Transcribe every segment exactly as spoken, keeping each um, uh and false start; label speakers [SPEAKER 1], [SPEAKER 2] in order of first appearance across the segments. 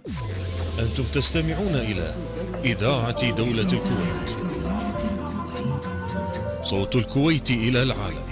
[SPEAKER 1] أنتم تستمعون إلى إذاعة دولة الكويت، صوت الكويت إلى العالم.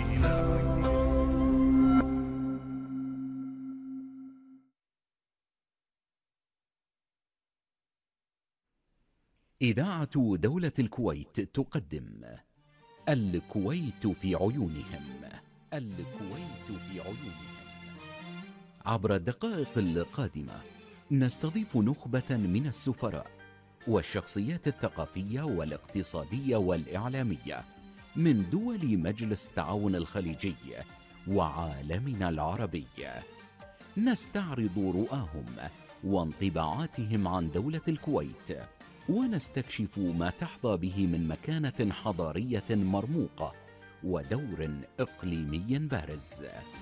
[SPEAKER 2] إذاعة دولة الكويت تقدم الكويت في عيونهم. الكويت في عيونهم. عبر الدقائق القادمة نستضيف نخبة من السفراء والشخصيات الثقافية والاقتصادية والإعلامية من دول مجلس التعاون الخليجي وعالمنا العربي. نستعرض رؤاهم وانطباعاتهم عن دولة الكويت، ونستكشف ما تحظى به من مكانة حضارية مرموقة ودور إقليمي بارز.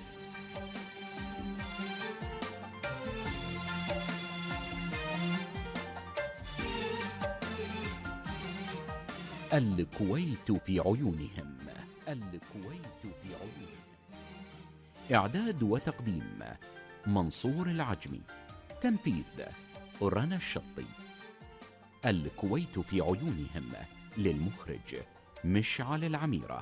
[SPEAKER 2] الكويت في عيونهم. الكويت في عيونهم. إعداد وتقديم منصور العجمي. تنفيذ رنا الشطي. الكويت في عيونهم للمخرج مشعل العميرة.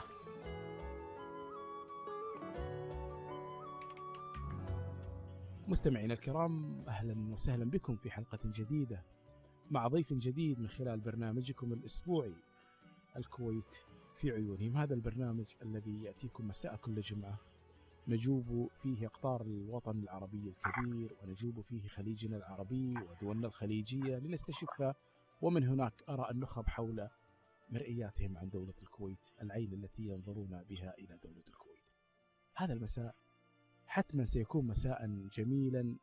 [SPEAKER 3] مستمعينا الكرام، أهلا وسهلا بكم في حلقة جديدة مع ضيف جديد من خلال برنامجكم الأسبوعي الكويت في عيونهم. هذا البرنامج الذي يأتيكم مساء كل جمعة، نجوب فيه أقطار الوطن العربي الكبير، ونجوب فيه خليجنا العربي ودولنا الخليجية لنستشف ومن هناك أرى النخب حول مرئياتهم عن دولة الكويت، العين التي ينظرون بها إلى دولة الكويت. هذا المساء حتما سيكون مساء جميلا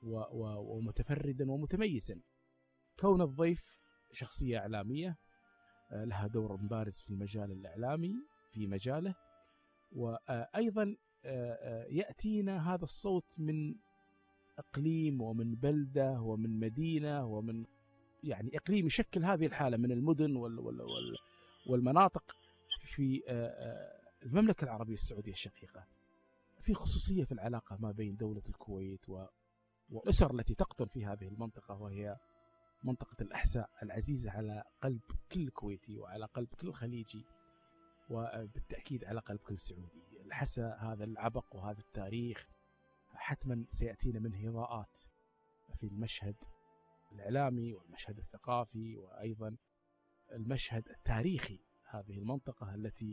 [SPEAKER 3] ومتفردا ومتميزا، كون الضيف شخصية إعلامية لها دور بارز في المجال الإعلامي في مجاله، وأيضا يأتينا هذا الصوت من إقليم ومن بلدة ومن مدينة ومن يعني إقليم يشكل هذه الحالة من المدن والمناطق في المملكة العربية السعودية الشقيقة. في خصوصية في العلاقة ما بين دولة الكويت والأسر التي تقطن في هذه المنطقة، وهي منطقة الأحساء العزيزة على قلب كل كويتي وعلى قلب كل خليجي، وبالتأكيد على قلب كل سعودي. الحسا هذا العبق وهذا التاريخ حتما سيأتينا منه إضاءات في المشهد الإعلامي والمشهد الثقافي وأيضا المشهد التاريخي. هذه المنطقة التي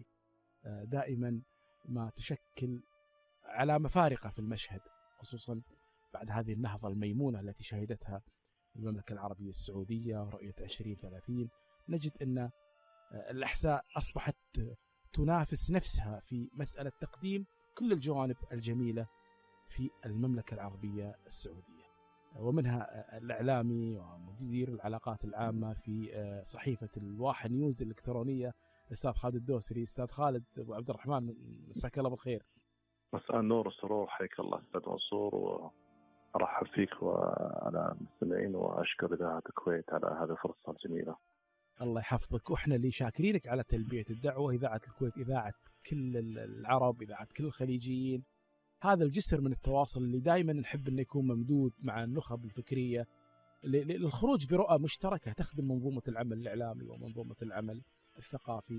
[SPEAKER 3] دائما ما تشكل علامة فارقة في المشهد، خصوصا بعد هذه النهضة الميمونة التي شهدتها المملكة العربية السعودية رؤية عشرين ثلاثين. نجد أن الأحساء أصبحت تنافس نفسها في مسألة تقديم كل الجوانب الجميلة في المملكة العربية السعودية، ومنها الإعلامي ومدير العلاقات العامة في صحيفة الواحة نيوز الإلكترونية الأستاذ خالد الدوسري. أستاذ خالد أبو عبد الرحمن، مساك الله بالخير.
[SPEAKER 4] مساء النور والسرور، حياك الله أستاذ منصور، وأرحب فيك وعلى المستمعين، وأشكر إذاعة الكويت على هذه الفرصة الجميلة.
[SPEAKER 3] الله يحفظك، وإحنا اللي شاكرينك على تلبية الدعوة. إذاعة الكويت إذاعة كل العرب، إذاعة كل الخليجيين، هذا الجسر من التواصل اللي دائما نحب أن يكون ممدود مع النخب الفكرية للخروج برؤى مشتركة تخدم منظومة العمل الإعلامي ومنظومة العمل الثقافي،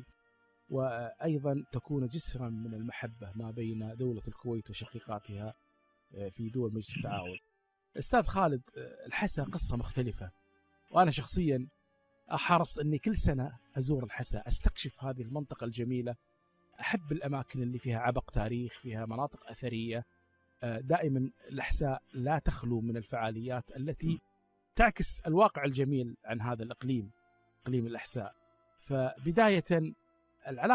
[SPEAKER 3] وأيضا تكون جسرا من المحبة ما بين دولة الكويت وشقيقاتها في دول مجلس التعاون. أستاذ خالد، الحسا قصة مختلفة، وأنا شخصيا أحرص أني كل سنة أزور الحسا، أستكشف هذه المنطقة الجميلة. أحب الأماكن اللي فيها عبق تاريخ، فيها مناطق أثرية. دائما الأحساء لا تخلو من الفعاليات التي تعكس الواقع الجميل عن هذا الإقليم، إقليم الأحساء. فبداية العلاقة